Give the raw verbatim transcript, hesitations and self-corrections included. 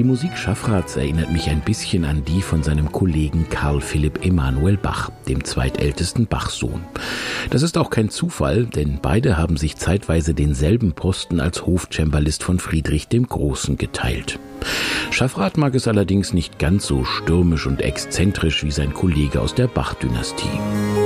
Die Musik Schaffrats erinnert mich ein bisschen an die von seinem Kollegen Karl Philipp Emanuel Bach, dem zweitältesten Bach-Sohn. Das ist auch kein Zufall, denn beide haben sich zeitweise denselben Posten als Hofcembalist von Friedrich dem Großen geteilt. Schaffrath mag es allerdings nicht ganz so stürmisch und exzentrisch wie sein Kollege aus der Bach-Dynastie.